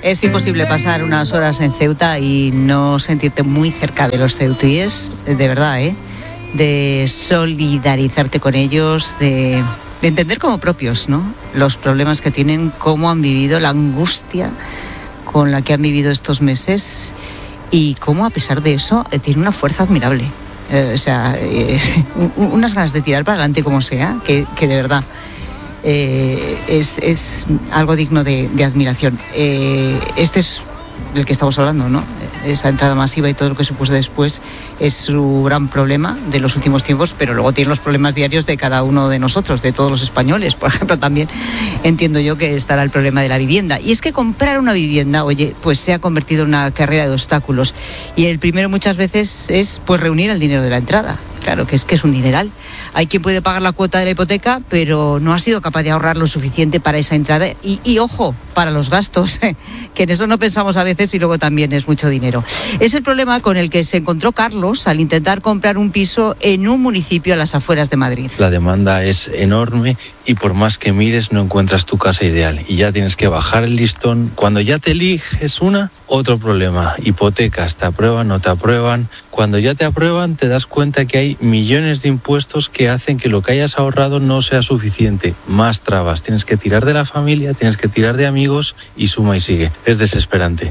Es imposible pasar unas horas en Ceuta y no sentirte muy cerca de los ceutíes, de verdad, de solidarizarte con ellos, de entender como propios, ¿no?, los problemas que tienen, cómo han vivido, la angustia con la que han vivido estos meses y cómo a pesar de eso tiene una fuerza admirable. Unas ganas de tirar para adelante como sea, que de verdad es algo digno de admiración. Este es del que estamos hablando, ¿no? Esa entrada masiva y todo lo que supuso después es su gran problema de los últimos tiempos, pero luego tiene los problemas diarios de cada uno de nosotros, de todos los españoles. Por ejemplo, también entiendo yo que estará el problema de la vivienda. Y es que comprar una vivienda, pues se ha convertido en una carrera de obstáculos. Y el primero muchas veces es pues reunir el dinero de la entrada. Claro, que es un dineral. Hay quien puede pagar la cuota de la hipoteca, pero no ha sido capaz de ahorrar lo suficiente para esa entrada. Y ojo, para los gastos, que en eso no pensamos a veces y luego también es mucho dinero. Es el problema con el que se encontró Carlos al intentar comprar un piso en un municipio a las afueras de Madrid. La demanda es enorme y por más que mires no encuentras tu casa ideal. Y ya tienes que bajar el listón. Cuando ya te eliges otro problema. Hipotecas, te aprueban, no te aprueban. Cuando ya te aprueban te das cuenta que hay millones de impuestos que hacen que lo que hayas ahorrado no sea suficiente. Más trabas. Tienes que tirar de la familia, tienes que tirar de amigos y suma y sigue. Es desesperante.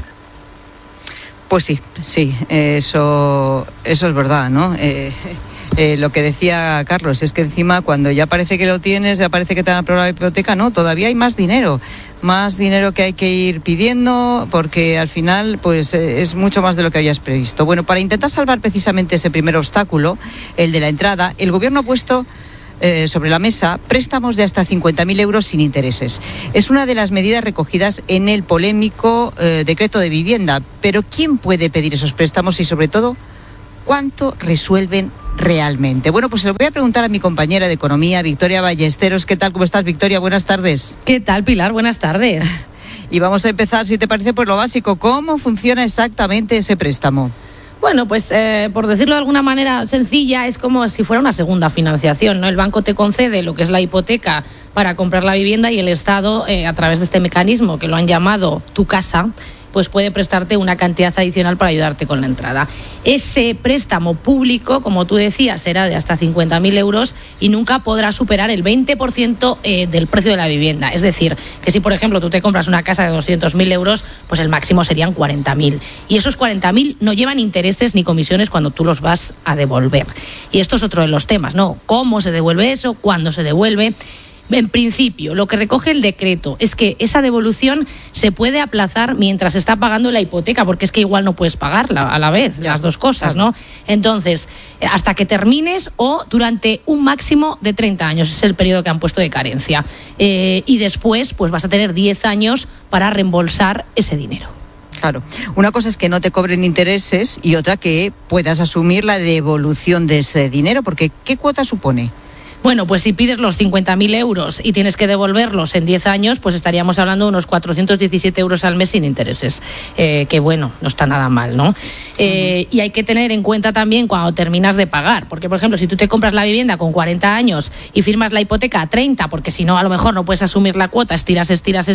Pues sí, eso es verdad, ¿no? Lo que decía Carlos es que encima cuando ya parece que lo tienes, ya parece que te han aprobado la hipoteca, no, todavía hay más dinero que hay que ir pidiendo porque al final pues es mucho más de lo que habías previsto. Bueno, para intentar salvar precisamente ese primer obstáculo, el de la entrada, el gobierno ha puesto sobre la mesa préstamos de hasta 50.000 euros sin intereses. Es una de las medidas recogidas en el polémico decreto de vivienda. Pero ¿quién puede pedir esos préstamos y sobre todo cuánto resuelven realmente? Bueno, pues se lo voy a preguntar a mi compañera de Economía, Victoria Ballesteros. ¿Qué tal? ¿Cómo estás, Victoria? Buenas tardes. ¿Qué tal, Pilar? Buenas tardes. Y vamos a empezar, si te parece, por lo básico. ¿Cómo funciona exactamente ese préstamo? Bueno, pues por decirlo de alguna manera sencilla, es como si fuera una segunda financiación, ¿no? El banco te concede lo que es la hipoteca para comprar la vivienda y el Estado, a través de este mecanismo que lo han llamado Tu Casa, pues puede prestarte una cantidad adicional para ayudarte con la entrada. Ese préstamo público, como tú decías, será de hasta 50.000 euros y nunca podrá superar el 20% del precio de la vivienda. Es decir, que si, por ejemplo, tú te compras una casa de 200.000 euros, pues el máximo serían 40.000. Y esos 40.000 no llevan intereses ni comisiones cuando tú los vas a devolver. Y esto es otro de los temas, ¿no? ¿Cómo se devuelve eso? ¿Cuándo se devuelve? En principio, lo que recoge el decreto es que esa devolución se puede aplazar mientras se está pagando la hipoteca, porque es que igual no puedes pagarla a la vez, las dos cosas, ¿no? Entonces, hasta que termines o durante un máximo de 30 años, es el periodo que han puesto de carencia. Y después, pues vas a tener 10 años para reembolsar ese dinero. Claro. Una cosa es que no te cobren intereses y otra que puedas asumir la devolución de ese dinero, porque ¿qué cuota supone? Bueno, pues si pides los 50.000 euros y tienes que devolverlos en 10 años, pues estaríamos hablando de unos 417 euros al mes sin intereses, que bueno, no está nada mal, ¿no? Y hay que tener en cuenta también cuando terminas de pagar, porque por ejemplo, si tú te compras la vivienda con 40 años y firmas la hipoteca a 30, porque si no a lo mejor no puedes asumir la cuota, estiras,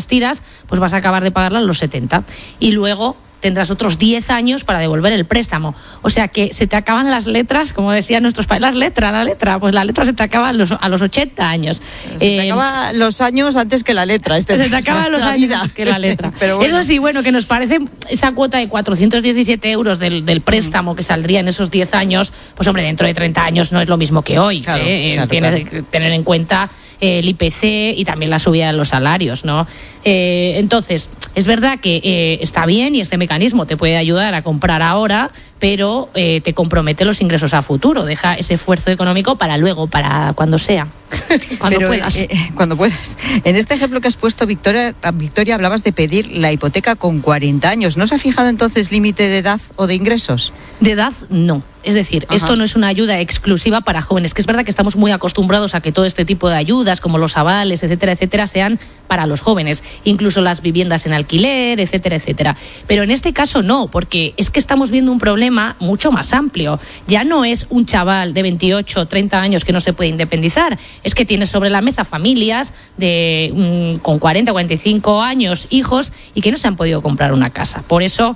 pues vas a acabar de pagarla a los 70. Y luego tendrás otros 10 años para devolver el préstamo. O sea que se te acaban las letras, como decían nuestros padres, la letra, pues la letra se te acaba a los 80 años. Se te acaban los años antes que la letra. Se te acaban los años antes que la letra. Pero bueno. Eso sí, bueno, que nos parece esa cuota de 417 euros del préstamo que saldría en esos 10 años, pues hombre, dentro de 30 años no es lo mismo que hoy. Claro, Tienes que tener en cuenta el IPC y también la subida de los salarios, ¿no? Entonces, es verdad que está bien y este mecanismo te puede ayudar a comprar ahora, pero te compromete los ingresos a futuro. Deja ese esfuerzo económico para luego, para cuando sea. Cuando puedas. En este ejemplo que has puesto, Victoria, hablabas de pedir la hipoteca con 40 años. ¿No se ha fijado entonces límite de edad o de ingresos? De edad, no. Es decir, esto no es una ayuda exclusiva para jóvenes, que es verdad que estamos muy acostumbrados a que todo este tipo de ayudas, como los avales, etcétera, sean para los jóvenes, incluso las viviendas en alquiler, etcétera. Pero en este caso no, porque es que estamos viendo un problema mucho más amplio. Ya no es un chaval de 28 o 30 años que no se puede independizar, es que tienes sobre la mesa familias con 40, 45 años, hijos, y que no se han podido comprar una casa. Por eso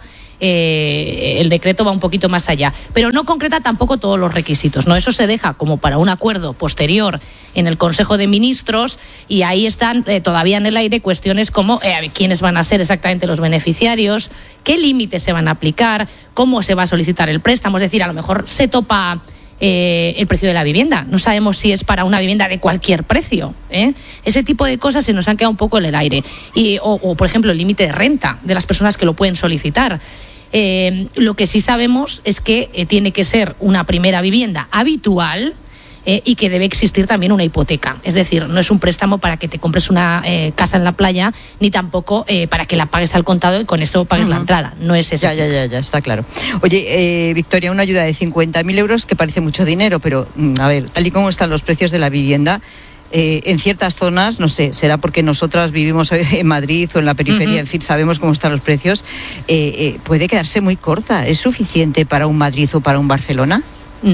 el decreto va un poquito más allá, pero no concreta tampoco todos los requisitos, ¿no? Eso se deja como para un acuerdo posterior en el Consejo de Ministros, y ahí están todavía en el aire cuestiones como quiénes van a ser exactamente los beneficiarios, qué límites se van a aplicar, cómo se va a solicitar el préstamo. Es decir, a lo mejor se topa el precio de la vivienda. No sabemos si es para una vivienda de cualquier precio. Ese tipo de cosas se nos han quedado un poco en el aire. O por ejemplo, el límite de renta de las personas que lo pueden solicitar. Lo que sí sabemos es que tiene que ser una primera vivienda habitual, y que debe existir también una hipoteca. Es decir, no es un préstamo para que te compres una casa en la playa, ni tampoco para que la pagues al contado y con eso pagues la entrada. No es eso. Ya, está claro. Oye, Victoria, una ayuda de 50.000 euros, que parece mucho dinero, pero a ver, tal y como están los precios de la vivienda, en ciertas zonas, no sé, será porque nosotras vivimos en Madrid o en la periferia, en fin, sabemos cómo están los precios, puede quedarse muy corta. ¿Es suficiente para un Madrid o para un Barcelona?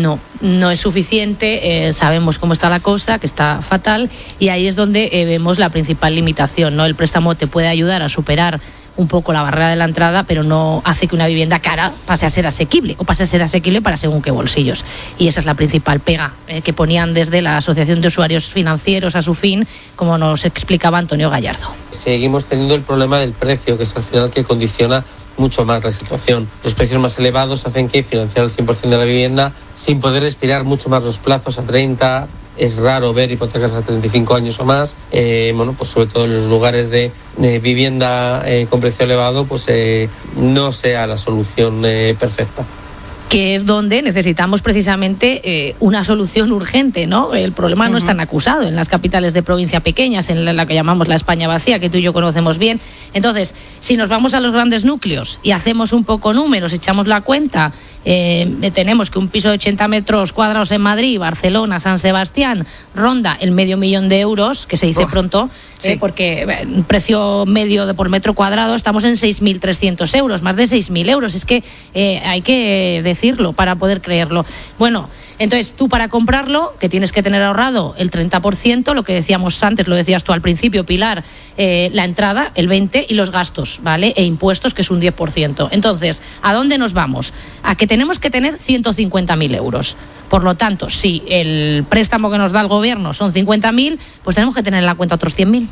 No es suficiente, sabemos cómo está la cosa, que está fatal, y ahí es donde vemos la principal limitación, ¿no? El préstamo te puede ayudar a superar un poco la barrera de la entrada, pero no hace que una vivienda cara pase a ser asequible, o pase a ser asequible para según qué bolsillos. Y esa es la principal pega que ponían desde la Asociación de Usuarios Financieros a su fin, como nos explicaba Antonio Gallardo. Seguimos teniendo el problema del precio, que es al final que condiciona mucho más la situación. Los precios más elevados hacen que financiar el 100% de la vivienda sin poder estirar mucho más los plazos a 30. Es raro ver hipotecas a 35 años o más. Pues sobre todo en los lugares de vivienda con precio elevado, pues no sea la solución perfecta. Que es donde necesitamos precisamente una solución urgente, ¿no? El problema no es tan acusado en las capitales de provincia pequeñas, en la que llamamos la España vacía, que tú y yo conocemos bien. Entonces, si nos vamos a los grandes núcleos y hacemos un poco números, echamos la cuenta, tenemos que un piso de 80 metros cuadrados en Madrid, Barcelona, San Sebastián, ronda el $500,000 de euros, que se dice pronto, sí. Porque el precio medio por metro cuadrado estamos en 6.300 euros, más de 6.000 euros. Es que hay que decirlo para poder creerlo. Bueno, entonces tú para comprarlo, que tienes que tener ahorrado el 30%, lo que decíamos antes, lo decías tú al principio, Pilar, la entrada, el 20%, y los gastos, ¿vale? E impuestos, que es un 10%. Entonces, ¿a dónde nos vamos? A que tenemos que tener 150.000 euros. Por lo tanto, si el préstamo que nos da el gobierno son 50.000, pues tenemos que tener en la cuenta otros 100.000.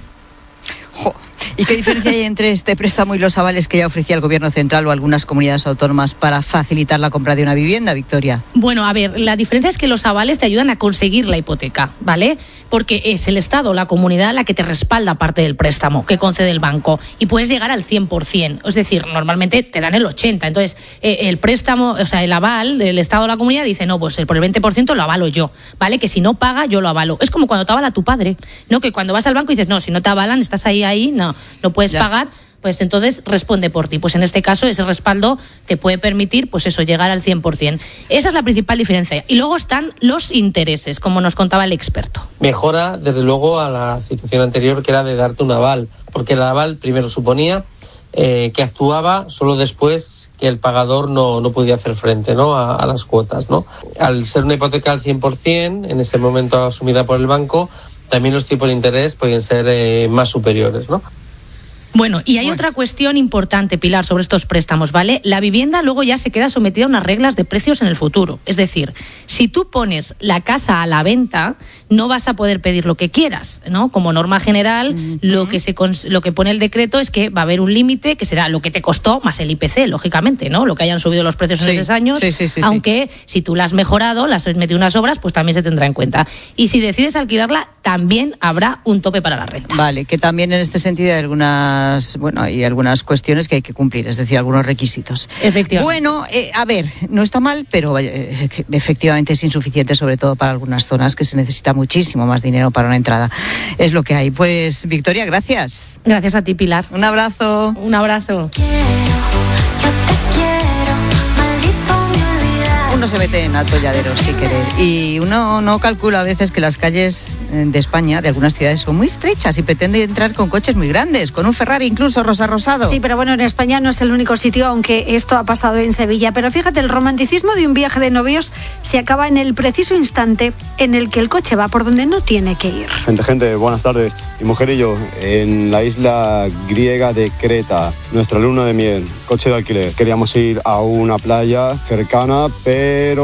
¿Y qué diferencia hay entre este préstamo y los avales que ya ofrecía el Gobierno central o algunas comunidades autónomas para facilitar la compra de una vivienda, Victoria? Bueno, a ver, la diferencia es que los avales te ayudan a conseguir la hipoteca, ¿vale? Porque es el Estado, la comunidad, la que te respalda parte del préstamo que concede el banco, y puedes llegar al 100%, es decir, normalmente te dan el 80%. Entonces, el préstamo, o sea, el aval del Estado o la comunidad dice, no, pues por el 20% lo avalo yo, ¿vale? Que si no paga, yo lo avalo. Es como cuando te avala tu padre, ¿no? Que cuando vas al banco y dices, no, si no te avalan, estás ahí, no puedes pagar, pues entonces responde por ti. Pues en este caso ese respaldo te puede permitir, pues eso, llegar al 100%. Esa es la principal diferencia. Y luego están los intereses, como nos contaba el experto. Mejora, desde luego, a la situación anterior, que era de darte un aval, porque el aval primero suponía que actuaba solo después que el pagador no podía hacer frente, ¿no? a las cuotas, ¿no? Al ser una hipoteca al 100%, en ese momento asumida por el banco, también los tipos de interés pueden ser más superiores, ¿no? Bueno, y hay otra cuestión importante, Pilar, sobre estos préstamos, ¿vale? La vivienda luego ya se queda sometida a unas reglas de precios en el futuro. Es decir, si tú pones la casa a la venta, no vas a poder pedir lo que quieras, ¿no? Como norma general, lo que pone el decreto es que va a haber un límite, que será lo que te costó más el IPC, lógicamente, ¿no? Lo que hayan subido los precios en esos años, aunque si tú la has mejorado, las has metido unas obras, pues también se tendrá en cuenta. Y si decides alquilarla, también habrá un tope para la renta. Vale, que también en este sentido hay algunas cuestiones que hay que cumplir, es decir, algunos requisitos. Efectivamente. Bueno, a ver, no está mal, pero efectivamente es insuficiente, sobre todo para algunas zonas que se necesita muchísimo más dinero para una entrada. Es lo que hay. Pues, Victoria, gracias. Gracias a ti, Pilar. Un abrazo. Un abrazo. uno se mete en atolladeros sin querer. Y uno no calcula a veces que las calles de España, de algunas ciudades, son muy estrechas y pretende entrar con coches muy grandes, con un Ferrari incluso rosado. Sí, pero bueno, en España no es el único sitio, aunque esto ha pasado en Sevilla. Pero fíjate, el romanticismo de un viaje de novios se acaba en el preciso instante en el que el coche va por donde no tiene que ir. Gente, buenas tardes. Mi mujer y yo, en la isla griega de Creta, nuestra luna de miel, coche de alquiler. Queríamos ir a una playa cercana, pero